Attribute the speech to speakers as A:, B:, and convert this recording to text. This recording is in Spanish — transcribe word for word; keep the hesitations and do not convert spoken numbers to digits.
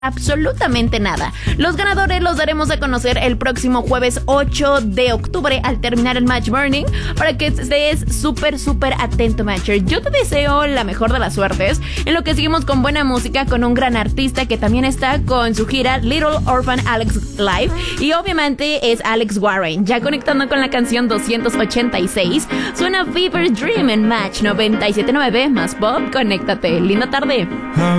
A: absolutamente nada. Los ganadores los daremos a conocer el próximo jueves ocho de octubre al terminar el Match Burning, para que estés súper súper atento, Matcher. Yo te deseo la mejor de las suertes en lo que seguimos con buena música, con un gran artista que también está con su gira Little Orphan Alex Live, y obviamente es Alex Warren. Ya conectando con la canción doscientos ochenta y seis, suena Fever Dream en Match noventa y siete punto nueve más pop. Conéctate, linda tarde.